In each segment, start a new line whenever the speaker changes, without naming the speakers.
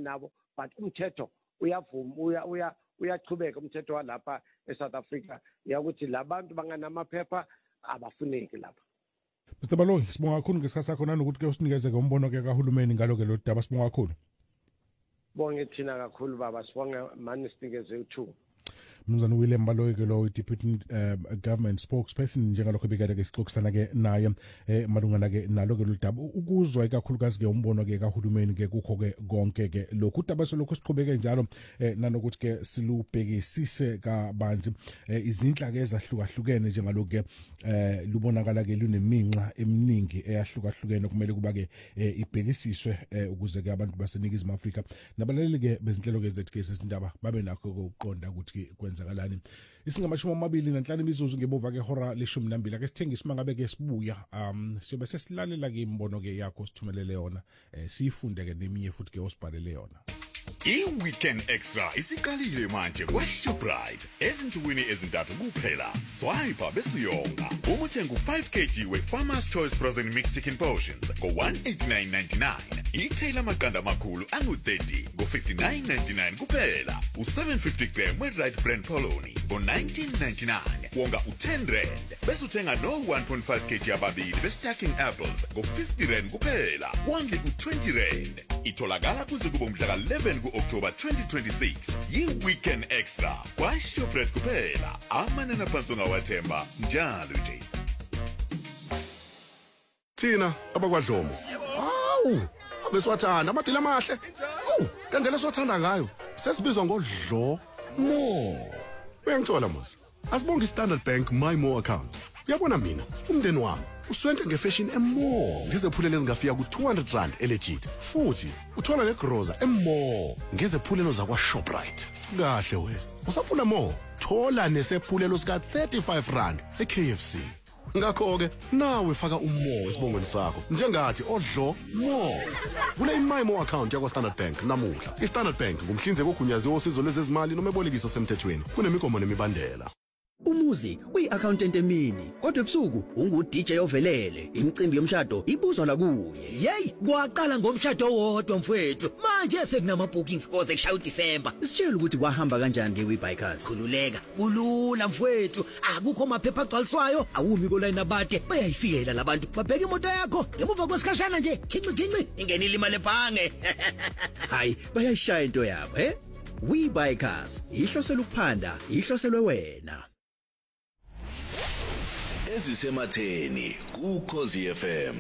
nabo but umthetho uyavuma uyachubeka umthetho walapha eSouth Africa yakuthi labantu banganamaphepha abafuneki lapha.
Mr. Baloyi, sibonga kakhulu ngesikhathi sakho nanokuthi ke usinikeze ke umbono ke kahulumeni ngalo ke lo daba, sibonga kakhulu.
Bonge thina kakhulu baba, sibonga mani sinikeze u2.
Mnumzana William Baloyi ke lo deputy government spokesperson njengalokho bekade ke sixoxisana ke naye malungana ke nalo ke ludaba ukuzwa ikakhulukazi ke umbono ke kahulumeni ke kukho ke konke ke lokhu udaba solokhu siqhubeke njalo nanokuthi ke silubhekisise kabanzi izinhla ke ezahlukahlukene njengalokho ke lubonakala ke luneminxa eminingi eyahlukahlukene kumele kuba ke ibhekisiswe ukuze ke abantu baseNingizimu Afrika nabalaleli ke bezinhlelo ke zethu ke sesindaba babe nakho ukuqonda ukuthi kwenzakalani. Isingamashumi amabili nanhlanu imizuzu ngemuva ke hora le12 ake sithengise mangabe ke sibuya siyobe sesilalela ke imbono ke yakho sithumelele yona siyifunde ke neminye futhi ke osibhalele yona.
I-Weekend Extra isiqalile manje kwa-Shoprite ezinsukwini ezintathu kuphela. Swipe bese uyonga. Uma uthenga u-5 kg we-Farmer's Choice Frozen Mixed Chicken Portions ngo-189.99, i-tail amaqanda amakhulu angu-30 ngo-59.99 kuphela. U-750 gram we-Right Brand Polony ngo-19.99 wonga u-10 rand. Bese uthenga no-1.5 kg ababili be-Stacking Apples ngo-50 rand kuphela. Wonge u-20 rand. Itholakala kuze kube umhla ka-11 ku-October 2026. Yi-Weekend Extra kwa-Shoprite kuphela. Amanani aphansi ongawathemba njalo nje.
Thina abakwaDlomo. Hawu, abeswathanda amadila amahle. Kandela siwathanda ngayo. Sesibizwa ngodlo mo. Uyangithola mos. Asibonge iStandard Bank My More account. Uyabona mina, umndeni wami uswente ngefashion emore ngezephulelo ezingafika ku200 rand elegit. Futhi uthola negroza emore ngezephulelo zakwa Shoprite. Kahle wena. Usafuna more? Thola nesephulelo sika 35 rand eKFC. Ngakho ke nawe faka umo esibongweni sakho njengathi odlo mo. Vula iMyMo account yakwa Standard Bank namuhla. iStandard Bank ngumhlinzeki ogunyaziwe osizo lwezezimali noma ebolekiso semthethweni. Kunemigomo nemibandela.
Umuzi uyi-accountant emini kodwa ebusuku ungu-DJ ovelele. Imicimbi yomshado ibuzwa la kuye.
Yey, kwaqala ngomshado wodwa mfowethu. Manje sekunama-bookings koze kushaya uDisemba.
Sitshela ukuthi kwahamba kanjani nge-WeBuyCars.
Khululeka, kulula mfowethu. Akukho maphepha agcwaliswayo, awumi kolayini abade. Bayayifikela labantu. Babheka imoto yakho, ngemuva kwesikhashana nje. Kinci, ingenile imali ebhange.
Hayi, bayayishaya into yabo, WeBuyCars. Ihlosela ukuphanda, ihloselwe wena.
Ezisematheni kuKhosi FM.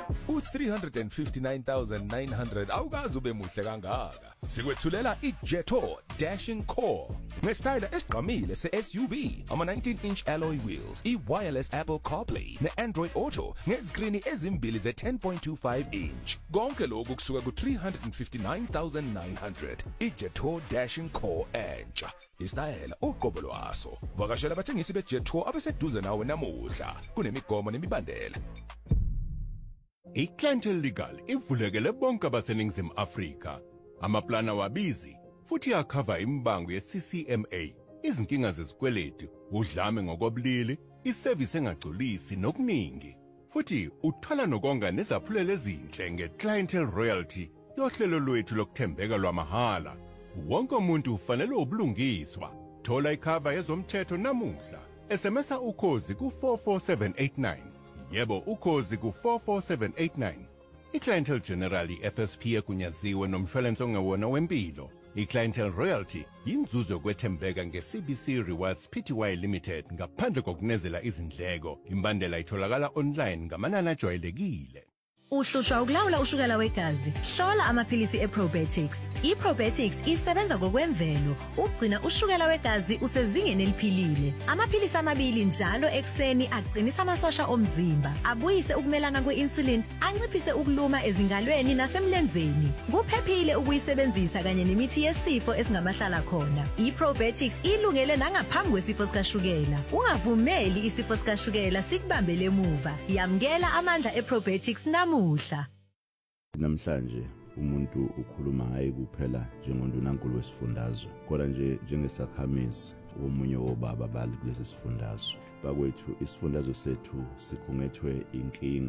U359,900 awukazi ube muhle kangaka. Sikwethulela iJeto Dashing Core ngesitayile esigqamile se-SUV, ama 19-inch alloy wheels, i-wireless Apple CarPlay ne-Android Auto ngezikrini ezimbili ze-10.25 inch. Konke lokhu kusuka ku359,900. iJeto Dashing Core entsha. Isitayela uqobo lwaso. Vakashela abathengisi beJeto abeseduze nawe namuhla. Kunemigomo nemibandela.
iClientele Legal ivulekele bonke abaseNingizimu Afrika. Amaplana wabizi futhi yakhava imbango yeCCMA, izinkinga zezikweletu, udlame ngokobulili, iservice engagculisi nokuningi. Futhi uthola nokonga nezaphulelo ezinhle ngeClientele Royalty, yohlelo lwethu lokuthembeka lwamahala. Wonke umuntu ufanele ubulungiswa. Thola ikhava yezomthetho namuhla. SMSa ukhozi ku44789. Yebo ukhozi ku44789. iClientele General FSP egunyaziwe nomshwalense ongewona wempilo. iClientele Royalty yinzuzo yokwethembeka ngeCBC Rewards Pty Limited ngaphandle kokunezela izindleko. Imbandela itholakala online ngamanani ajwayelekile.
Uhlushwa ukulawula ushukela wegazi. Hlola amaphilisi eProbetics. iProbetics isebenza ngokwemvelo ukugcina ushukela wegazi usezingeni eliphilile. Amaphilisi amabili njalo ekseni aqinisa amasosha omzimba, abuyise ukumelana kwe-insulin, anciphise ukuluma ezingalweni nasemlenzeni. Kuphephile ukuyisebenzisa kanye nemithi yesifo esingamahlala khona. iProbetics ilungele nangaphambi kwesifo sikashukela. Ungavumeli isifo sikashukela sikubambele emuva. Yamkela amandla eProbetics namuhla.
Namhlanje umuntu ukhuluma hayi kuphela njengondunankulu wesifundazwe kodwa nje njengesakhamisi omunye wobaba bali kulesi sifundazwe. Bakwethu isifundazwe sethu sikhungethwe inkinga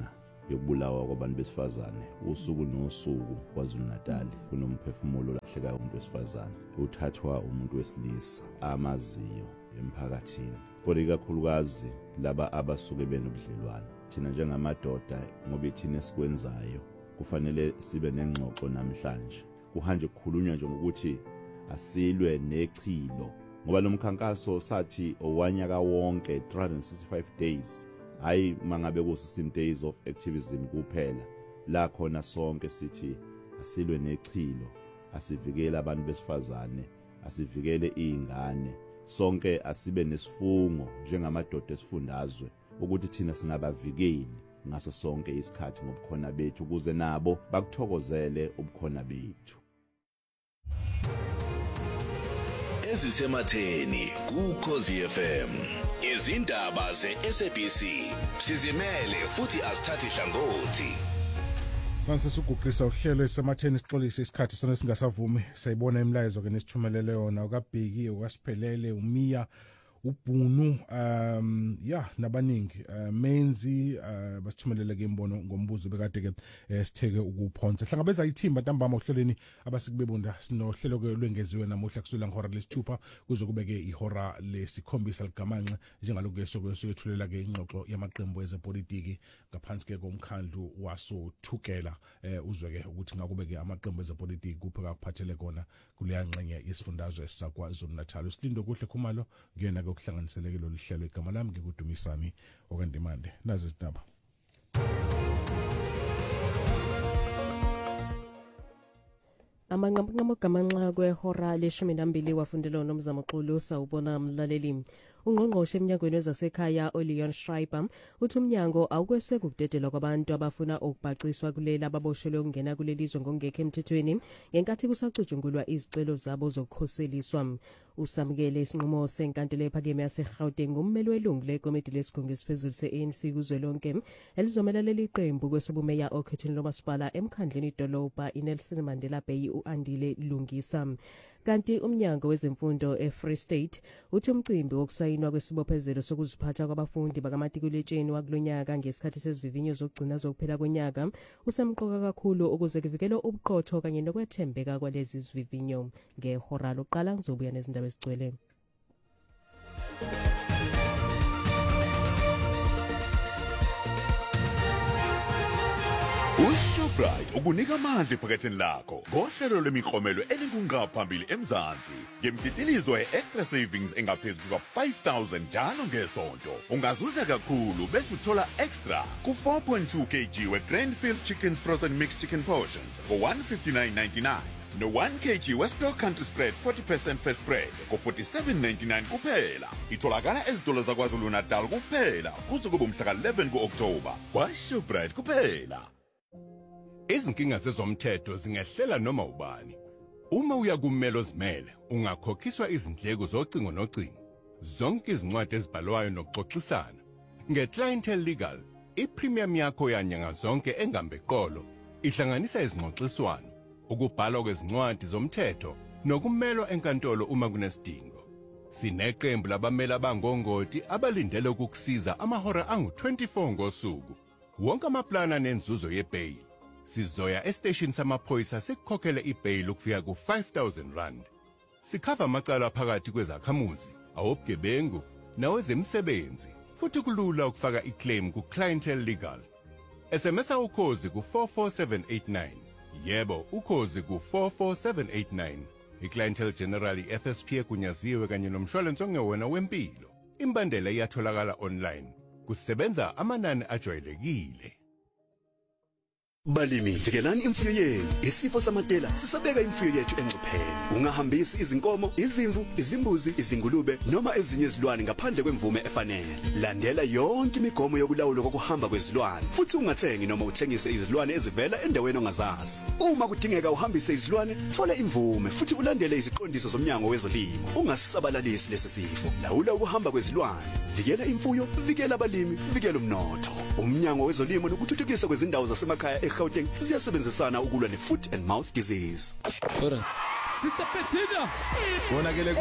yokubulawa kwabantu besifazane usuku nosuku KwaZulu-Natal kunomphefumulo lahlekayo umuntu wesifazane uthathwa umuntu wesilisa amaziyo emphakathini kodwa ikakhulukazi laba abasuke benobudlelwane thina njengamadoda ngoba thina esikwenzayo kufanele sibe nengxoxo namhlanje kuhanje kukhulunywa nje ngokuthi asilwe nechilo ngoba lo mkhankaso sathi owanyaka wonke 365 days hayi mangabe ku 16 days of activism kuphela la khona sonke sithi asilwe nechilo asivikele abantu besifazane asivikele izingane sonke asibe nesifungo njengamadoda esifundazwe ukuthi thina singabavikeli ngaso sonke isikhathi ngobukhona bethu ukuze nabo bakuthokozele ubukhona bethu.
Ezisematheni kuKhosi FM izindaba zeSABC sizimele futhi asithathi hlangothi.
Sansisuguqisa uhlelo esematheni sixolisa isikhathi sona singasavumi sayibona imlayezo ke nesithumelele yona ukaBheki ukaSiphelele uMia uBhunu nabaningi Menzi basithumelele ke imbono ngombuzo bekade ke sitheke ukuphonsa hlangabeza ithimba ntambama ohlelweni abasikubebunda sinohlelo ke lwengeziwe namuhla kusula ngihora lesithupha kuzokubeke ihora lesikhombisa ligamanxe njengaloku ke sokwethulela ke ingxoxo yamaqembu ezepolitiki ngaphansi ke komkhandlu waso thukela uzwe ke ukuthi ngakubeke amaqembu ezepolitiki kupheka kuphathele kona kuleya ngxenye yesifundazwe saKwaZulu-Natal usilindo kuhle khumalo ngiyena ukuhlanganiseleke lo lihlelo igama lami ngikudumisami okandimande nazi izindaba
amanqamqamo gamanxa kwehora le12 wafundela uNomzamo Xulu sawubona mlaleli ungqongqoshe eminyangweni wezasekhaya uLeon Schreiber uthi umnyango awukweseka ukudedelwa kwabantu abafuna ukubhaciswa kulela ababoshelwe ukungena kulelizwe ngongekho emthethweni ngenkathi kusacutshungulwa izicelo zabo zokukhoseliswa usamukele isinqumo senkantolo ephakeme yaseGauteng ummeli welungu lekomiti lesigungu esiphezulu se-ANC kuzwelonke elizomelela iqembu kwesobumeya okhethweni lomasipala emkhandleni idolobha iNelson Mandela Bay uAndile Lungisa kanti umnyango wezemfundo eFree State uthi umcimbi wokusayinwa kwesibophezelo sokuziphatha kwabafundi bakamatikuletsheni wakulonyaka ngesikhathi sezivivinyo zokugcina zokuphela konyaka usemqoka kakhulu ukuze kuvikelwe ubuqotho kanye nokwethembeka kwalezi zivivinyo ngehora loqala ngizobuya nezindaba ezigcwele.
UShoprite ukunika amandla ephaketheni lakho ngohlelo lemiklomelo elingungqa phambili eMzansi ngemtitilizo extra savings engaphezulu kuka-5,000 njalo ngesonto ungazuza kakhulu bese uthola extra ku-4.2 kg we-Grandfield Chickens Frozen Mixed Chicken Portions for $159.99 no-1 kg Westdoor Country Spread 40% first spread ko-$47.99 kuphela itholakala ezitolo zaKwaZulu-Natal kuphela kuze kube umhla ka-11 ku-Oktoba kwaShoprite kuphela.
Izinkinga zezomthetho zingehlela noma ubani. Uma uya kummeli ozimele, ungakhokhiswa izindleko zocingo nocingo. Zonke izincwadi ezibhalwayo nokuxoxisana. Nge-Clientele Legal, ipremium yakho yanyanga zonke engambeqolo ihlanganisa izingxoxiswano, ukubhalwa kwezincwadi zomthetho nokumelwa enkantolo uma kunesidingo. Sineqembu labameli abangongoti abalindele ukukusiza amahora angu-24 ngosuku. Wonke amaplana nenzuzo yebail. Sizoya estation samaphoyisa sikukhokhele ibail ukufika ku-5,000 rand. Sikhava amacala phakathi kwezakhamuzi, awubugebengu, nawezemisebenzi, futhi kulula ukufaka iclaim ku-Clientele Legal. SMS ukhozi ku-44789. Yebo, ukhozi ku-44789. I-Clientele General FSP egunyaziwe kanye nomshwalense ongewona wempilo. Imbandela iyatholakala online. Kusebenza amanani ajwayelekile.
Balimi, vikelani imfuyo yenu. Isifo samatela sisabeka imfuyo yethu engcupheni. Ungahambisi izinkomo, izimvu, izimbuzi, izingulube noma ezinye izilwane ngaphandle kwemvume efanele. Landela yonke imigomo yokulawula kokuhamba kwezilwane. Futhi ungathengi noma uthengise izilwane ezivela endaweni ongazazi. Uma kudingeka uhambise izilwane, thola imvume futhi ulandele iziqondiso zomnyango wezolimo. Ungasabalalisi lesi sifo. Lawula ukuhamba kwezilwane. Vikela imfuyo, vikela abalimi, vikela umnotho. Umnyango wezolimo nokuthuthukiswa kwezindawo zasemakhaya eGauteng ziyasebenzisana ukulwa ne-foot and mouth disease.
Alright. Sister Bettina.
Konakele.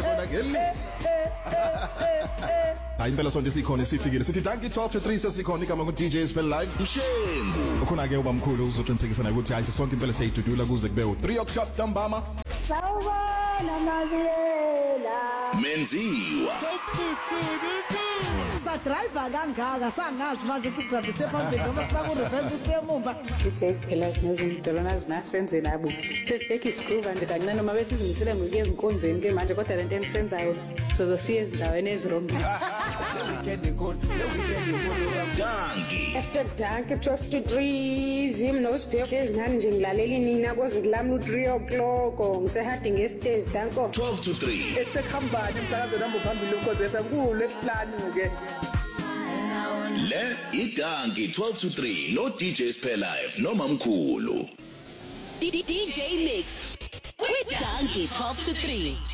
Hayi impela sonke sikhona sifikile. Sithi danki 12 to 3 sesikhona igama DJ Spell Live.
Mshengu.
Ukhona ke ubamkhulu uzoqinisekisa ukuthi hayi sonke impela seyidudula kuze kube u3 o'clock ntambama.
Sawubona Mabiyela.
Menziwa.
Sa driver kangaka sangazi manje sidrive sephambili noma siba ku reverse semumva.
DJ Spell Live nezindolwana zinasenze nabo. Sesibheka isigroove nje kancane noma bese sizimisele ngokuya ezinkonzweni ke manje kodwa lento enisenzayo sozosiya ezindaweni ezirong.
Danki.
Esther Danki 12 to 3 zim nosiphe sezinani nje ngilalela nina koze kulami u3 o'clock ngisehadi ngestage danko
12 to 3
esekhambani umsakazo namba phambili lokhoze FM kulo ehlani ngoke
Le idanki 12 to 3 no DJ Spell Live noma mkhulu
DJ Mix with Danki 12 to 3